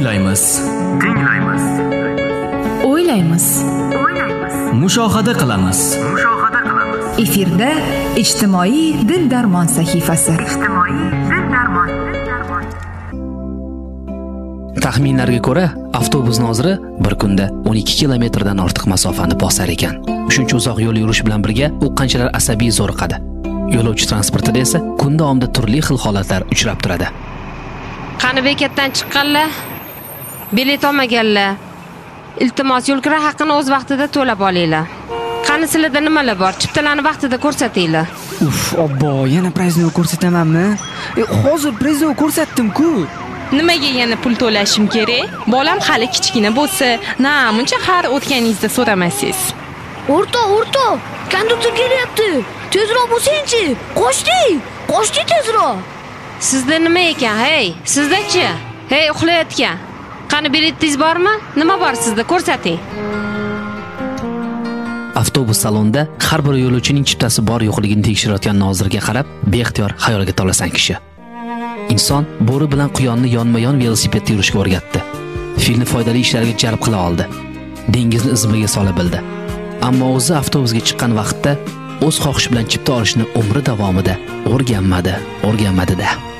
Tinglaymiz. O'ylaymiz. Mushohada qilamiz. Efirda ijtimoiy dil-darmon sahifasi. Taxminlarga ko'ra, avtobus noziri bir kunda 12 kilometrdan ortiq masofani bosar ekan. Shuncha uzoq yo'l yurish bilan birga u qanchalar asabiy zo'riqadi. Yo'lovchi transportida esa kun davomida turli xil holatlar uchrab turadi. Qani bekatdan chiqqanlar, bilet olmaganlar, iltimos yo'lkira haqqini o'z vaqtida to'lab olinglar. Qani sizlarda nimalar bor? Chiptalarni vaqtida ko'rsatinglar. Uf, obbo, yana prizni ko'rsatamanmi? Hozir prizni ko'rsatdim-ku. Nimaga yana pul to'lashim kerak? Bolam hali kichkina bo'lsa, namuncha har o'tganingizda so'ramaysiz. O'rta, konduktor kelyapti. Tezroq bo'lsang-chi. Qochdi tezroq. Sizda nima ekan, hey? Sizda-chi? Hey, uxlayotgan. Qani biletingiz bormi? Nima bor sizda? Ko'rsating. Avtobus salonida har bir yo'lovchining chiptasi bor yo'qligini tekshirayotgan nozirga qarab, beixtiyor xayolga tolasan kishi. Inson bo'ri bilan quyonni yonma-yon velosipedda yurishga o'rgatdi. Filni foydali ishlarga jalb qila oldi. Dengizni izmiga sola bildi. Ammo o'zi avtobusga chiqqan vaqtda o'z xohish bilan chipta olishni umri davomida o'rganmadi-da.